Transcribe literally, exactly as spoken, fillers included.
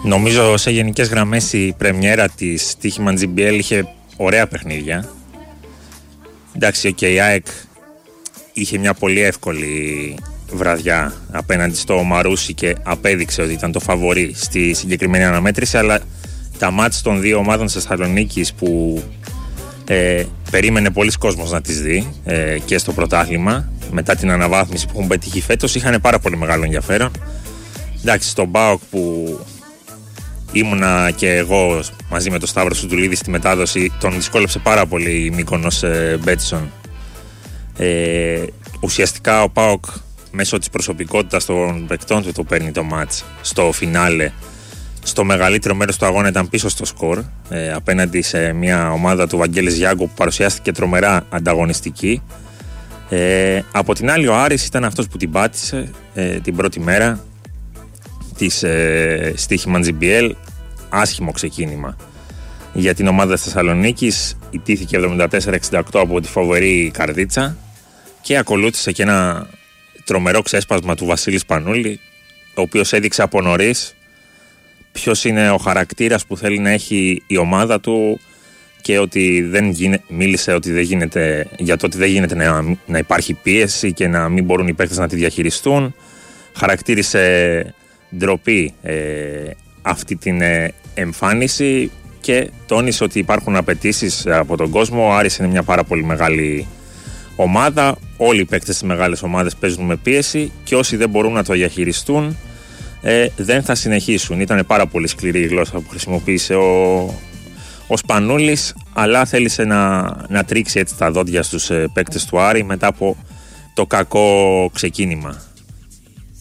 Νομίζω σε γενικές γραμμές η πρεμιέρα της Τύχημαν τζι μπι ελ είχε ωραία παιχνίδια. Εντάξει, και η ΑΕΚ είχε μια πολύ εύκολη βραδιά απέναντι στο Μαρούσι και απέδειξε ότι ήταν το φαβορί στη συγκεκριμένη αναμέτρηση, αλλά τα μάτς των δύο ομάδων της Θεσσαλονίκης που ε, περίμενε πολλοί κόσμος να τις δει ε, και στο πρωτάθλημα μετά την αναβάθμιση που έχουν πετύχει φέτος είχαν πάρα πολύ μεγάλο ενδιαφέρον. Εντάξει, στον ΠΑΟΚ που ήμουνα και εγώ μαζί με τον Σταύρο Σουτουλίδη στη μετάδοση, τον δυσκόλεψε πάρα πολύ η Μύκονος ε, Μπέτσον. Ε, ουσιαστικά ο ΠΑΟΚ μέσω της προσωπικότητας των παικτών του το παίρνει το μάτς στο φινάλε. Στο μεγαλύτερο μέρος του αγώνα ήταν πίσω στο σκορ ε, απέναντι σε μια ομάδα του Βαγγέλης Γιάγκο που παρουσιάστηκε τρομερά ανταγωνιστική. Ε, από την άλλη ο Άρης ήταν αυτός που την πάτησε ε, την πρώτη μέρα της ε, Στοίχημαν τζι μπι ελ. Άσχημο ξεκίνημα για την ομάδα της Θεσσαλονίκης. Ιτήθηκε εβδομήντα τέσσερα εξήντα οκτώ από τη φοβερή Καρδίτσα και ακολούθησε και ένα τρομερό ξέσπασμα του Βασίλη Σπανούλη, ο οποίος έδειξε από νωρίς ποιος είναι ο χαρακτήρας που θέλει να έχει η ομάδα του και ότι δεν γίνε, μίλησε ότι δεν γίνεται, για το ότι δεν γίνεται να, να υπάρχει πίεση και να μην μπορούν οι παίκτες να τη διαχειριστούν. Χαρακτήρισε ντροπή ε, αυτή την ε, εμφάνιση και τόνισε ότι υπάρχουν απαιτήσεις από τον κόσμο. Ο Άρης είναι μια πάρα πολύ μεγάλη ομάδα. Όλοι οι παίκτες στις μεγάλες ομάδες παίζουν με πίεση και όσοι δεν μπορούν να το διαχειριστούν ε, δεν θα συνεχίσουν. Ήταν πάρα πολύ σκληρή η γλώσσα που χρησιμοποίησε ο, ο Σπανούλης, αλλά θέλησε να, να τρίξει έτσι τα δόντια στους ε, παίκτες του Άρη μετά από το κακό ξεκίνημα